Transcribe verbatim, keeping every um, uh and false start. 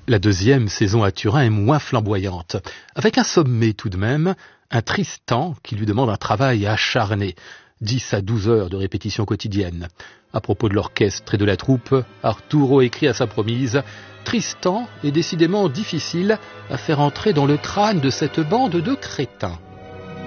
La deuxième saison à Turin est moins flamboyante, avec un sommet tout de même, un Tristan qui lui demande un travail acharné, dix à douze heures de répétition quotidienne. À propos de l'orchestre et de la troupe, Arturo écrit à sa promise « Tristan est décidément difficile à faire entrer dans le crâne de cette bande de crétins ».